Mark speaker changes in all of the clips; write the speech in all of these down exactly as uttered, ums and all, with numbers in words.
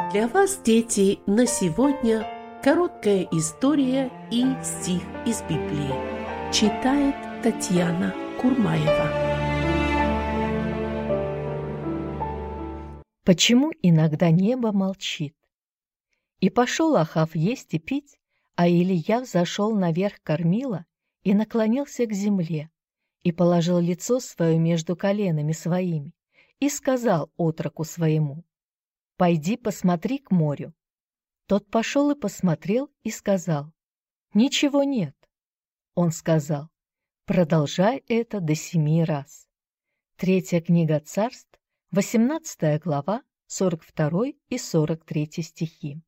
Speaker 1: Для вас, дети, на сегодня короткая история и стих из Библии. Читает Татьяна Курмаева.
Speaker 2: Почему иногда небо молчит? И пошел Ахав есть и пить, а Илия взошел наверх кормила и наклонился к земле, и положил лицо свое между коленами своими, и сказал отроку своему: «Пойди посмотри к морю». Тот пошел и посмотрел, и сказал: «Ничего нет». Он сказал: «Продолжай это до семи раз». Третья книга Царств, восемнадцатая глава, сорок второй и сорок третий стихи.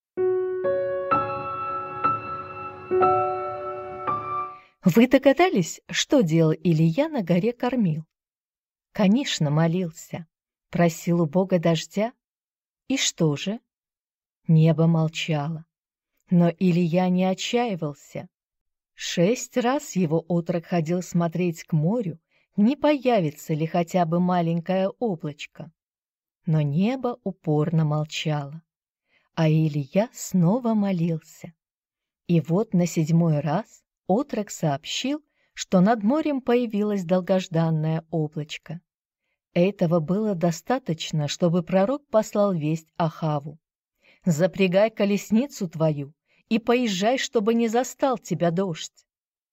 Speaker 2: Вы догадались, что делал Илия на горе Кормил? Конечно, молился, просил у Бога дождя. И что же? Небо молчало. Но Илия не отчаивался. Шесть раз его отрок ходил смотреть к морю, не появится ли хотя бы маленькое облачко. Но небо упорно молчало. А Илия снова молился. И вот на седьмой раз отрок сообщил, что над морем появилось долгожданное облачко. Этого было достаточно, чтобы пророк послал весть Ахаву: «Запрягай колесницу твою и поезжай, чтобы не застал тебя дождь».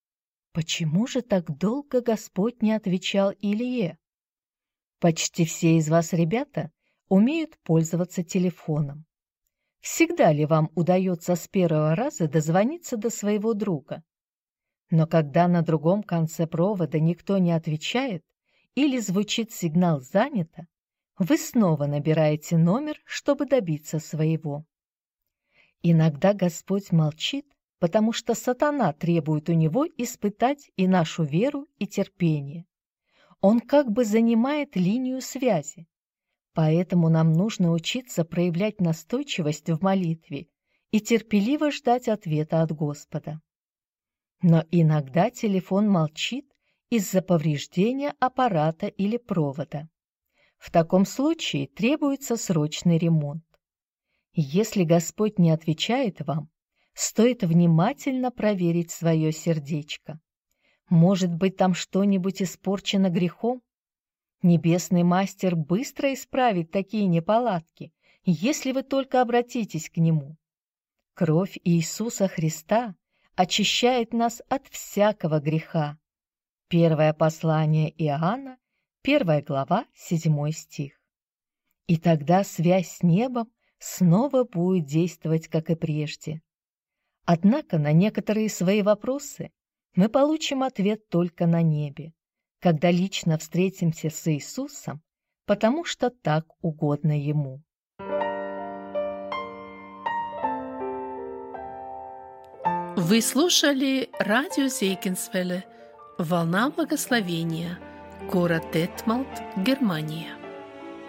Speaker 2: Почему же так долго Господь не отвечал Илие? Почти все из вас, ребята, умеют пользоваться телефоном. Всегда ли вам удается с первого раза дозвониться до своего друга? Но когда на другом конце провода никто не отвечает или звучит сигнал «занято», вы снова набираете номер, чтобы добиться своего. Иногда Господь молчит, потому что сатана требует у него испытать и нашу веру, и терпение. Он как бы занимает линию связи. Поэтому нам нужно учиться проявлять настойчивость в молитве и терпеливо ждать ответа от Господа. Но иногда телефон молчит из-за повреждения аппарата или провода. В таком случае требуется срочный ремонт. Если Господь не отвечает вам, стоит внимательно проверить свое сердечко. Может быть, там что-нибудь испорчено грехом? Небесный мастер быстро исправит такие неполадки, если вы только обратитесь к Нему. Кровь Иисуса Христа очищает нас от всякого греха. Первое послание Иоанна, первая глава, седьмой стих. И тогда связь с небом снова будет действовать, как и прежде. Однако на некоторые свои вопросы мы получим ответ только на небе, когда лично встретимся с Иисусом, потому что так угодно Ему.
Speaker 1: Вы слушали радио Зейгенсвелле «Волна благословения», город Детмалт, Германия.